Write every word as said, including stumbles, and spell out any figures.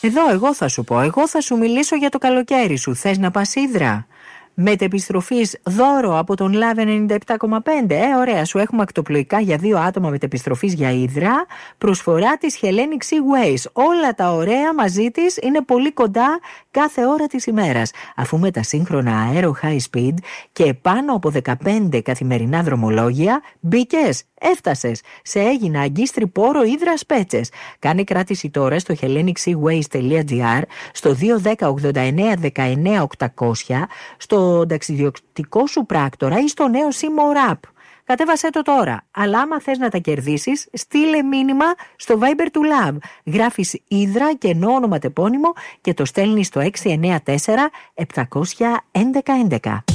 Εδώ εγώ θα σου πω, εγώ θα σου μιλήσω για το καλοκαίρι σου. Θες να πας Ύδρα? Μετεπιστροφής δώρο από τον Love ενενήντα επτά κόμμα πέντε. Ε, ωραία, σου έχουμε ακτοπλοϊκά για δύο άτομα μετεπιστροφής για Ύδρα. Προσφορά της Hellenic Seaways. Όλα τα ωραία μαζί της είναι πολύ κοντά κάθε ώρα της ημέρας. Αφού με τα σύγχρονα αέρο high speed και πάνω από δεκαπέντε καθημερινά δρομολόγια, μπήκες, έφτασες. Σε έγινα αγκίστρι πόρο Ύδρα Σπέτσες. Κάνε κράτηση τώρα στο hellenic seaways τελεία gr, στο δύο ένα μηδέν ογδόντα εννέα δεκαεννέα οκτακόσια, στο ταξιδιωτικό σου πράκτορα ή στο νέο Seymour App. Κατέβασέ το τώρα. Αλλά άμα θες να τα κερδίσεις, στείλε μήνυμα στο Viber του Love. Γράφεις Ύδρα και ενώ ονοματεπώνυμο και το στέλνεις στο έξι εννέα τέσσερα επτακόσια έντεκα έντεκα.